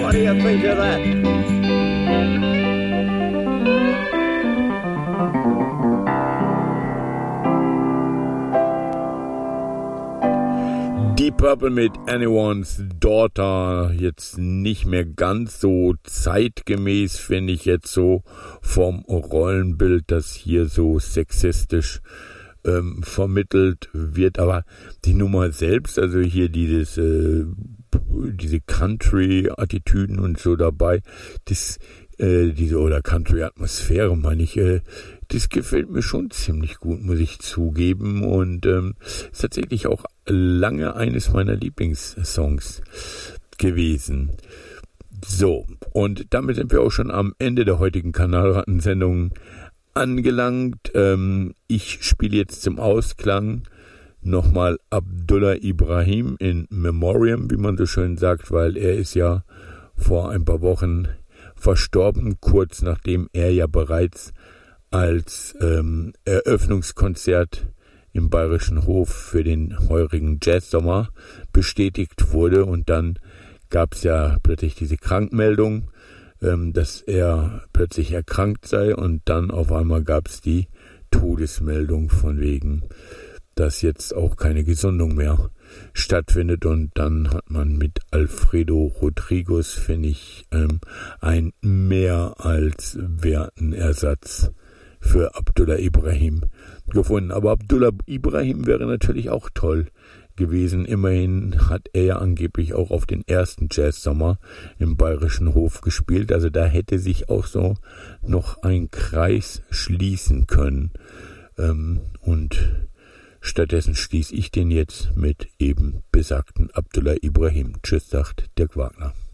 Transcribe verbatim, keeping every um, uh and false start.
What do you think of that? Deep Purple mit Anyone's Daughter, jetzt nicht mehr ganz so zeitgemäß, finde ich jetzt so vom Rollenbild, das hier so sexistisch ähm, vermittelt wird, aber die Nummer selbst, also hier dieses, äh, diese Country-Attitüden und so dabei, das, äh, diese, oder Country-Atmosphäre, meine ich, äh, das gefällt mir schon ziemlich gut, muss ich zugeben, und ähm, ist tatsächlich auch lange eines meiner Lieblingssongs gewesen. So, und damit sind wir auch schon am Ende der heutigen Kanalrattensendung angelangt. Ähm, ich spiele jetzt zum Ausklang nochmal Abdullah Ibrahim in Memoriam, wie man so schön sagt, weil er ist ja vor ein paar Wochen verstorben, kurz nachdem er ja bereits als ähm, Eröffnungskonzert im Bayerischen Hof für den heurigen Jazzsommer bestätigt wurde, und dann gab es ja plötzlich diese Krankmeldung, ähm, dass er plötzlich erkrankt sei, und dann auf einmal gab es die Todesmeldung von wegen, dass jetzt auch keine Gesundung mehr stattfindet, und dann hat man mit Alfredo Rodriguez, finde ich, ähm, einen mehr als werten Ersatz für Abdullah Ibrahim gefunden. Aber Abdullah Ibrahim wäre natürlich auch toll gewesen. Immerhin hat er ja angeblich auch auf den ersten Jazzsommer im Bayerischen Hof gespielt. Also da hätte sich auch so noch ein Kreis schließen können. Ähm, und stattdessen schließe ich den jetzt mit eben besagten Abdullah Ibrahim. Tschüss, sagt Dirk Wagner.